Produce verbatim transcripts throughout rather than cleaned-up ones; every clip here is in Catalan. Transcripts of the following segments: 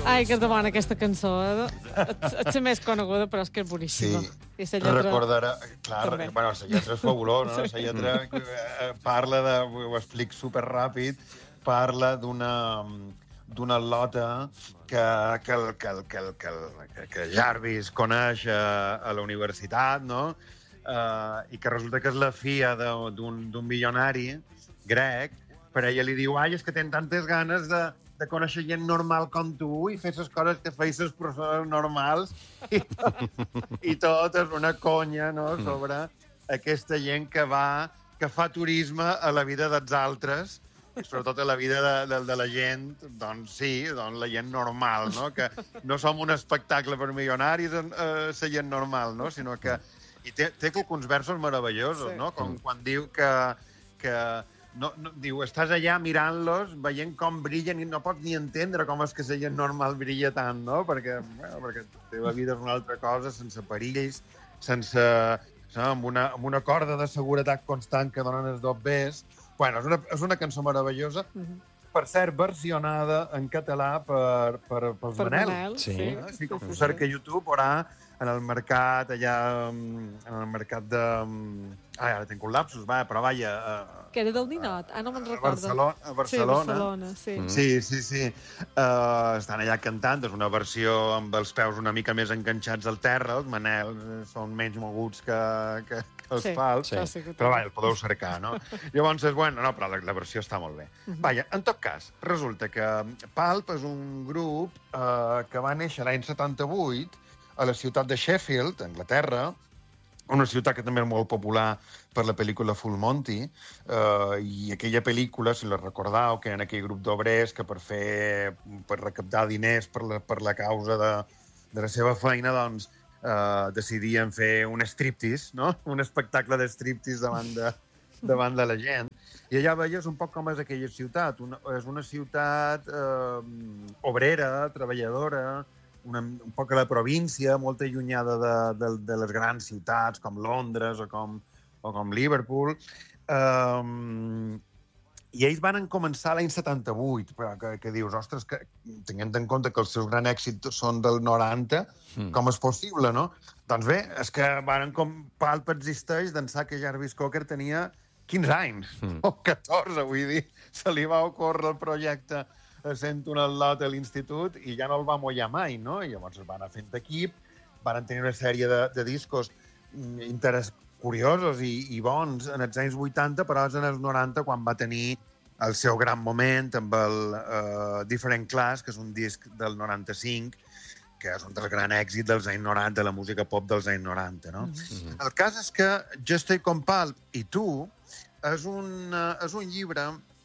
Ai, que és de bona aquesta cançó. És la més coneguda, però és que és boníssima. Sí, I la lletra... recordarà... Clar, també. bueno, la lletra és fabulós, no? Sí. La lletra eh, parla de... Ho explic superràpid. Parla d'una d'una lota que, que, el- que, el- que, el- que, el- que, que Jarvis coneix a, a la universitat, no? Uh, I que resulta que és la filla de- d'un d'un milionari grec, però ella li diu, ai, és que tenen tantes ganes de, de conèixer gent normal com tu i fer les coses que feis les persones normals. I, i tot és una conya, no?, sobre aquesta gent que va, que fa turisme a la vida dels altres, i sobretot a la vida de, de, de la gent, doncs sí, doncs la gent normal, no?, que no som un espectacle per milionaris, eh, la gent normal, no?, sinó que... I té, té alguns versos meravellosos, Sí. no?, com quan diu que... que no, no, diu, estàs allà mirant-los, veient com brillen i no pots ni entendre com és que la gent normal brilla tant, no?, perquè, bueno, perquè la teva vida és una altra cosa, sense perills, sense... no, amb, una, amb una corda de seguretat constant que donen els dobbers. Bueno, és una, és una cançó meravellosa, Mhm. per cert, versionada en català per, per, pels Per Manel. Manel, Sí. sí. Eh? Si com sí, ho sí, cerca a sí. YouTube, veurà en el mercat, allà, mm, en el mercat de... mm, Ai, ara tinc un lapsus, va, però vaja... A, Que era del Ninot? Ah, no me'n a recordo. Barcelona. A Sí, a Barcelona. Barcelona, sí. Mm. Sí, sí, sí. Uh, estan allà cantant, és una versió amb els peus una mica més enganxats al terra, els Manel eh, són menys moguts que, que, que els Sí, pals, Sí. això sí que però té. vaja, el podeu cercar, no? Llavors, és bueno, no, però la, la versió està molt bé. Mhm. Vaja, en tot cas, resulta que Pulp és un grup eh, que va néixer l'any setanta-vuit a la ciutat de Sheffield, Anglaterra, una ciutat que també és molt popular per la pel·lícula Full Monty, eh, i aquella pel·lícula, si la recordeu, que en aquell grup d'obrers que per fer, per recaptar diners per la, per la causa de, de la seva feina, doncs, eh, decidien fer un striptease, no?, un espectacle de striptease davant de, davant de la gent. I allà veies un poc com és aquella ciutat. Una, és una ciutat eh, obrera, treballadora, una, un poc a la província, molt allunyada de, de, de les grans ciutats, com Londres o com, o com Liverpool. Um, I ells van començar l'any setanta-vuit, però que, que dius, ostres, que, tenint en compte que els seus grans èxits són del noranta, Mm. com és possible, no? Doncs bé, és que van com Pulp existeix d'ençà que Jarvis Cocker tenia quinze anys, Mm. o catorze, vull dir. Se li va ocórrer el projecte sent un al·lot a l'institut i ja no el va mollar mai, no? I llavors es van anar fent equip, van tenir una sèrie de, de discos mm, interès curiosos i, i bons en els anys vuitanta, però és en els noranta quan va tenir el seu gran moment amb el uh, Different Class, que és un disc del noranta-cinc, que és un dels grans èxits dels anys noranta, la música pop dels anys noranta, no? Mhm. El cas és que Jo estoy con Pulp i tu és un, uh, és un llibre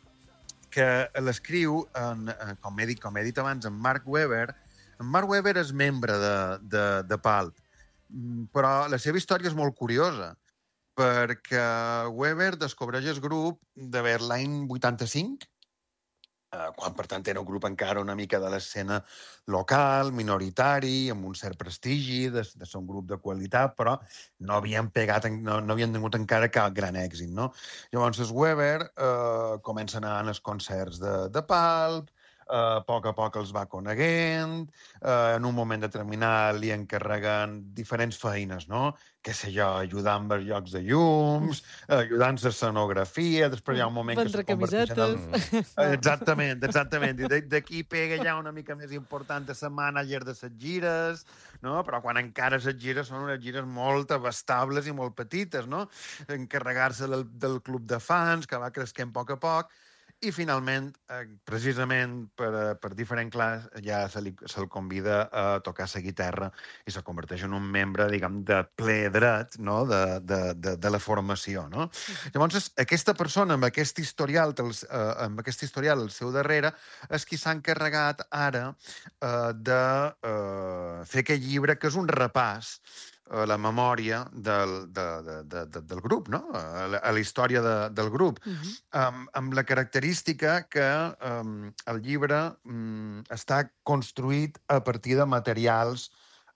que l'escriu, en, en, com, he dit, com he dit abans, en Mark Webber. En Mark Webber és membre de, de, de Pulp, Mm, però la seva història és molt curiosa, perquè Webber descobreix el grup d'haver l'any vuitanta-cinc, eh, quan, per tant, era un grup encara una mica de l'escena local, minoritari, amb un cert prestigi, de, de ser un grup de qualitat, però no havien pegat, en- no, no havien tingut encara cap gran èxit, no? Llavors, el Weber eh, comença a anar als concerts de, de Pulp, eh, a poc a poc els va coneguent, eh, en un moment determinat li encarreguen diferents feines, no? Què sé jo, ajudar amb els llocs de llums, ajudant a l'escenografia, després hi ha un moment que Vendre se converteix en el... camisetes. Eh, Exactament, exactament. I de- d'aquí pega ja una mica més important de ser mànager de les gires, no? Però quan encara les gires són unes gires molt abastables i molt petites, no? Encarregar-se del, del club de fans, que va creixent a poc a poc, i finalment, eh, precisament per, eh, per diferent clars, ja se li, se'l convida a tocar la guitarra i se converteix en un membre, diguem, de ple dret, no? de, de, de, de la formació, no? Llavors, és- aquesta persona amb aquest historial, dels, eh, amb aquest historial al seu darrere, és qui s'ha encarregat ara eh, de eh, fer aquest llibre, que és un repàs a la memòria del, de, de, de, de, del grup, no? A la, a la història de, del grup, Mhm. amb, amb la característica que um, el llibre um, està construït a partir de materials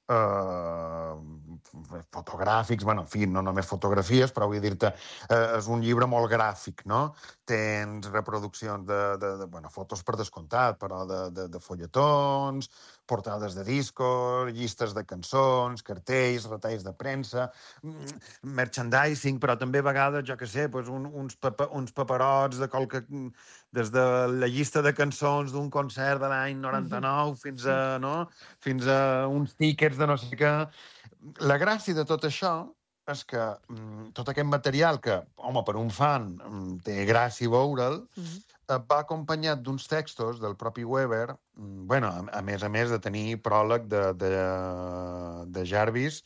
eh, fotogràfics, bueno, en fi, no només fotografies, però vull dir-te, eh, és un llibre molt gràfic, no? Tens reproduccions de, de, de bueno, fotos per descomptat, però de, de, de folletons, portades de discos, llistes de cançons, cartells, retalls de premsa, merchandising, però també a vegades, jo què sé, doncs un, uns, papa, uns paperots de qualque, des de la llista de cançons d'un concert de l'any noranta-nou uh-huh. fins a, no? fins a uns tíquets de no sé què. La gràcia de tot això és que mm, tot aquest material que, home, per un fan mm, té gràcia veure'l, mm-hmm. eh, va acompanyat d'uns textos del propi Weber, mm, bueno, a, a més a més de tenir pròleg de, de, de Jarvis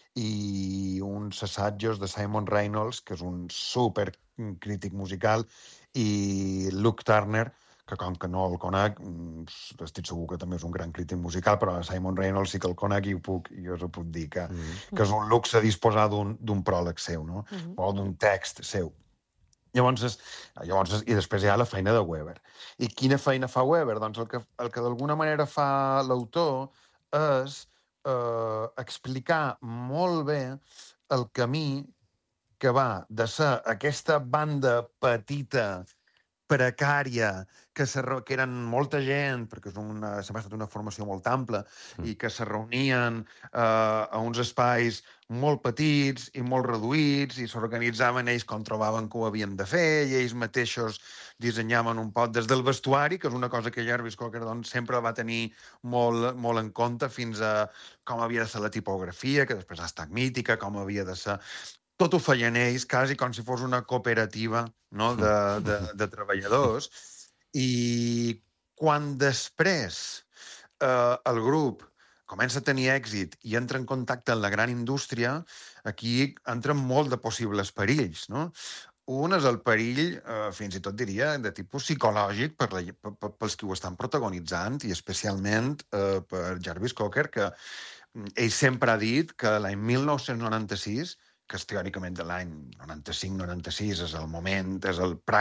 i uns assajos de Simon Reynolds, que és un super crític musical, i Luke Turner, que com que no el conec, estic segur que també és un gran crític musical, però Simon Reynolds sí que el conec i ho puc, jo us ho puc dir, que, mm. que és un luxe disposar d'un pròleg seu, no? Mm. o d'un text seu. Llavors, és, llavors és, i després hi ha la feina de Weber. I quina feina fa Weber? Doncs el que, el que d'alguna manera fa l'autor és eh, explicar molt bé el camí que va de ser aquesta banda petita, precària, que, se, que eren molta gent, perquè és una, sempre ha estat una formació molt ampla, mm. i que se reunien eh, a uns espais molt petits i molt reduïts, i s'organitzaven ells com trobaven que ho havien de fer, i ells mateixos dissenyaven un pot des del vestuari, que és una cosa que Jarvis Cocker doncs, sempre va tenir molt, molt en compte, fins a com havia de ser la tipografia, que després ha estat mítica, com havia de ser... Tot ho feien ells, quasi com si fos una cooperativa, no? de, de, de treballadors. I quan després eh, el grup comença a tenir èxit i entra en contacte amb la gran indústria, aquí entren molt de possibles perills, no? Un és el perill, eh, fins i tot diria, de tipus psicològic per la, per, per, pels qui ho estan protagonitzant, i especialment eh, per Jarvis Cocker, que ell sempre ha dit que l'any mil nou-cents noranta-sis, que és teòricament de l'any noranta-cinc noranta-sis, és el moment, és el